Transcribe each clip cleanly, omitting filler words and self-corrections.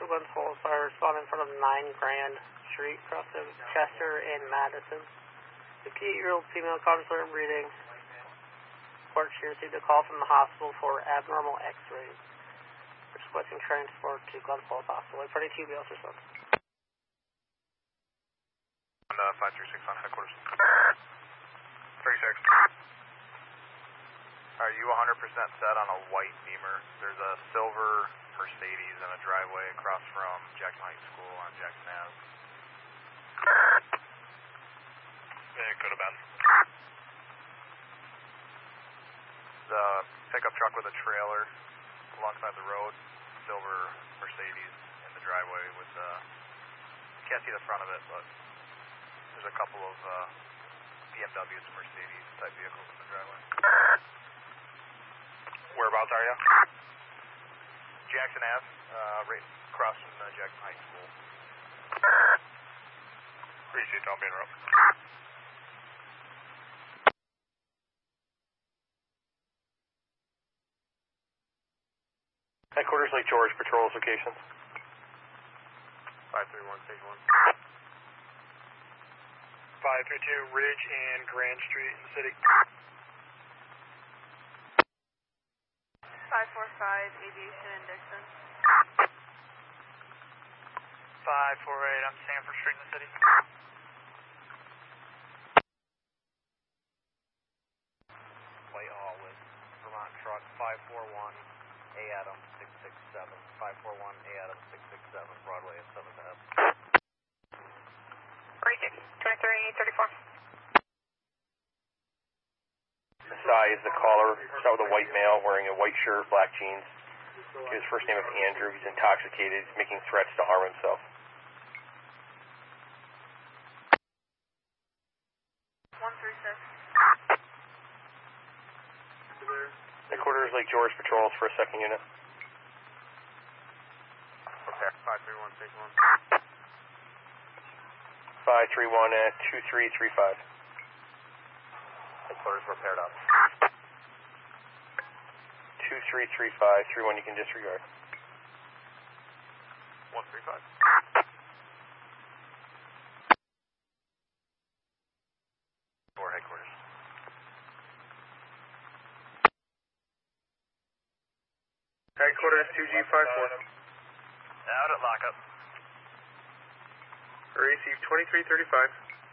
Glens Falls Fire responding in front of 9 Grand Street, across of Chester and Madison. 58-year-old female consular breathing. Report she received a call from the hospital for abnormal x-rays. Requesting transport to Glens Falls Hospital. 22 BLS response. 536 on headquarters. 36. Are you 100% set on a white Beamer? There's a silver Mercedes in a driveway across from Jackson Heights School on Jackson Ave. Yeah, it could have been. The pickup truck with a trailer alongside the road, silver Mercedes in the driveway with can't see the front of it, but there's a couple of BMWs and Mercedes type vehicles in the driveway. Whereabouts are you? Jackson Ave, right across from the Jackson Heights School. Appreciate it, don't be interrupted. Headquarters Lake George, patrol locations. 531, stage 1. 532, Ridge and Grand Street in the city. 545, Aviation in Dixon. 548 on Sanford Street in the city. Whitehall with Vermont truck 541 A Adam 667. 541 A Adam 667, Broadway at 7th Ave. 2334. Sai is the caller. Start with a white male wearing a white shirt, black jeans. His first name is Andrew. He's intoxicated. He's making threats to harm himself. 136. Headquarters Lake George, patrols for a second unit. Okay, 531, stage 1. 531 at 2335. Headquarters, we're paired up. 2335, 31 you can disregard. 135. Or headquarters. Headquarters 2G54. Out at lockup. Receive 2335.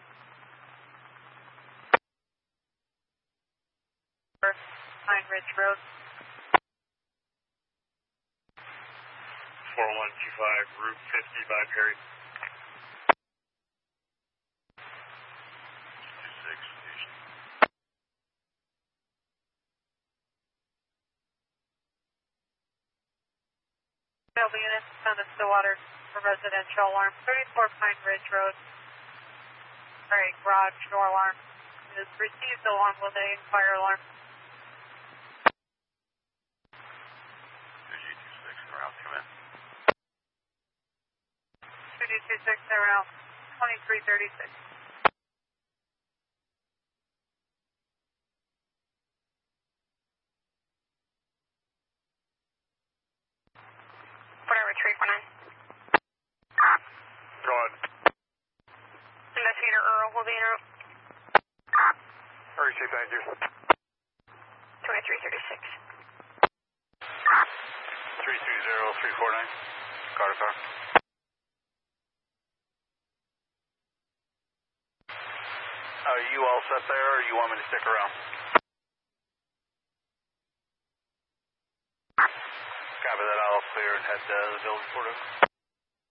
Pine Ridge Road. 4125, Route 50 by Perry. 26 station. Available units found in Stillwater for residential alarm. 34 Pine Ridge Road. Sorry, garage door alarm. It is received alarm with a fire alarm. 2G26, around, come in. 2D26 around 2336. Whatever, 349. Go ahead. Investigator Earl will be in route. Receive, thank you. 2336. 320349. Car to car. Are you all set there, or you want me to stick around? Copy that, I'll clear and head to the building for it.